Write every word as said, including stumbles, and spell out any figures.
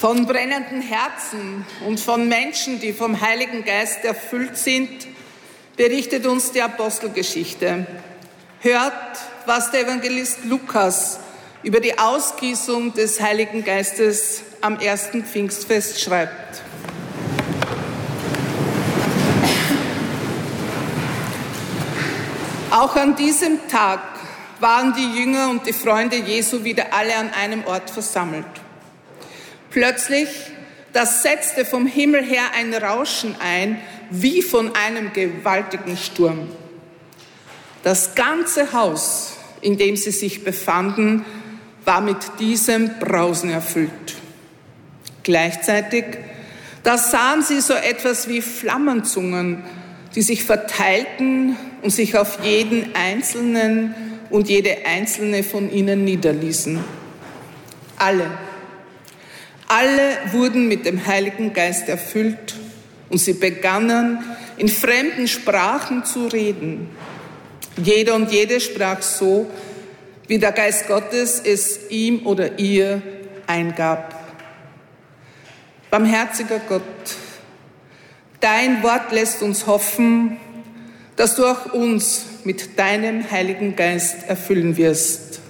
Von brennenden Herzen und von Menschen, die vom Heiligen Geist erfüllt sind, berichtet uns die Apostelgeschichte. Hört, was der Evangelist Lukas über die Ausgießung des Heiligen Geistes am ersten Pfingstfest schreibt. Auch an diesem Tag waren die Jünger und die Freunde Jesu wieder alle an einem Ort versammelt. Plötzlich, da setzte vom Himmel her ein Rauschen ein, wie von einem gewaltigen Sturm. Das ganze Haus, in dem sie sich befanden, war mit diesem Brausen erfüllt. Gleichzeitig, da sahen sie so etwas wie Flammenzungen, die sich verteilten und sich auf jeden Einzelnen und jede einzelne von ihnen niederließen. Alle, alle wurden mit dem Heiligen Geist erfüllt und sie begannen, in fremden Sprachen zu reden. Jeder und jede sprach so, wie der Geist Gottes es ihm oder ihr eingab. Barmherziger Gott, dein Wort lässt uns hoffen, dass du auch uns mit deinem Heiligen Geist erfüllen wirst.